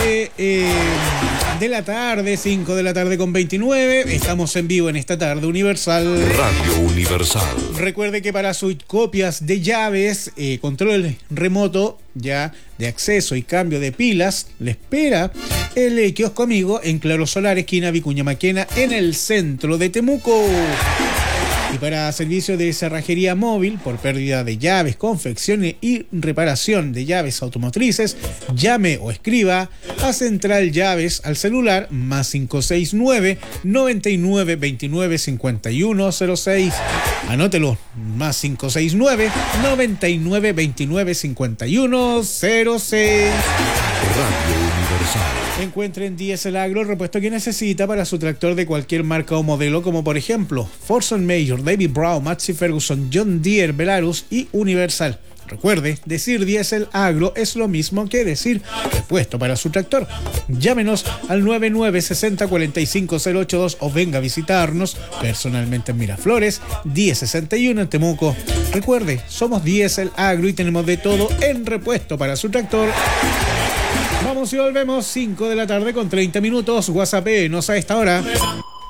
de la tarde, 5 de la tarde con 29. Estamos en vivo en esta tarde Universal. Radio Universal. Recuerde que para sus copias de llaves, control remoto ya de acceso y cambio de pilas, le espera el kiosco amigo en Claro Solar, esquina Vicuña Maquena, en el centro de Temuco. Y para servicio de cerrajería móvil por pérdida de llaves, confección y reparación de llaves automotrices, llame o escriba a Central Llaves al celular más 569 99 29 51 06. Anótelo, más 569 99 29 51 06. Radio Universal. Encuentre en Diesel Agro el repuesto que necesita para su tractor de cualquier marca o modelo, como por ejemplo Forson Major, David Brown, Massey Ferguson, John Deere, Belarus y Universal. Recuerde, decir Diesel Agro es lo mismo que decir repuesto para su tractor. Llámenos al 9960-45082 o venga a visitarnos personalmente en Miraflores, 1061 en Temuco. Recuerde, somos Diesel Agro y tenemos de todo en repuesto para su tractor. Vamos y volvemos, 5 de la tarde con 30 minutos. WhatsApp nos a esta hora.